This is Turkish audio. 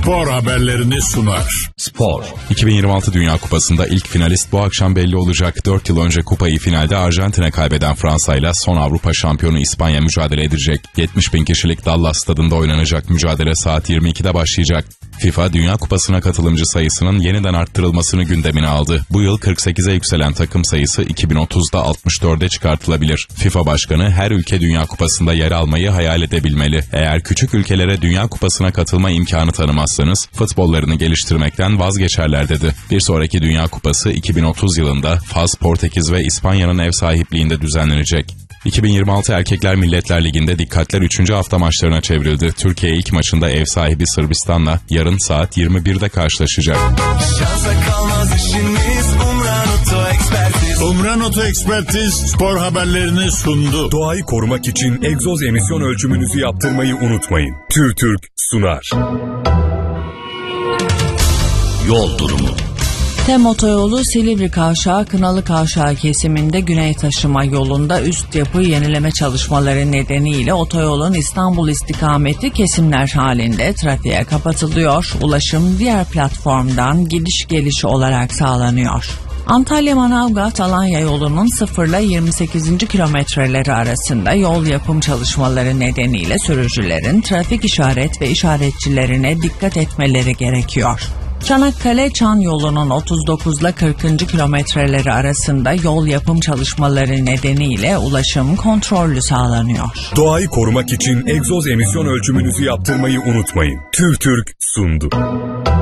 spor haberlerini sunar. Spor. 2026 Dünya Kupası'nda ilk finalist bu akşam belli olacak. 4 yıl önce kupayı finalde Arjantin'e kaybeden Fransa ile son Avrupa şampiyonu İspanya mücadele edecek. 70 bin kişilik Dallas stadında oynanacak mücadele saat 22'de başlayacak. FIFA Dünya Kupası'na katılımcı sayısının yeniden arttırılmasını gündemine aldı. Bu yıl 48'e yükselen takım sayısı 2030'da 64'e çıkartılabilir. FIFA Başkanı her ülke Dünya Kupası'nda yer almayı hayal edebilmeli. Eğer küçük ülkelere Dünya Kupası'na katılma imkanı tanımazsanız futbollarını geliştirmekten vazgeçerler dedi. Bir sonraki Dünya Kupası 2030 yılında Fas, Portekiz ve İspanya'nın ev sahipliğinde düzenlenecek. 2026 Erkekler Milletler Ligi'nde dikkatler 3. hafta maçlarına çevrildi. Türkiye ilk maçında ev sahibi Sırbistan'la yarın saat 21'de karşılaşacak. Umran Oto Ekspertiz spor haberlerini sundu. Doğayı korumak için egzoz emisyon ölçümünüzü yaptırmayı unutmayın. TÜRTÜRK sunar. Yol durumu. TEM otoyolu Silivri Kavşağı Kınalı Kavşağı kesiminde güney taşıma yolunda üst yapı yenileme çalışmaları nedeniyle otoyolun İstanbul istikameti kesimler halinde trafiğe kapatılıyor. Ulaşım diğer platformdan gidiş geliş olarak sağlanıyor. Antalya-Manavgat-Alanya yolunun 0 ile 28. kilometreleri arasında yol yapım çalışmaları nedeniyle sürücülerin trafik işaret ve işaretçilerine dikkat etmeleri gerekiyor. Çanakkale-Çan yolunun 39 ile 40. kilometreleri arasında yol yapım çalışmaları nedeniyle ulaşım kontrollü sağlanıyor. Doğayı korumak için egzoz emisyon ölçümünüzü yaptırmayı unutmayın. TÜRTÜRK sundu.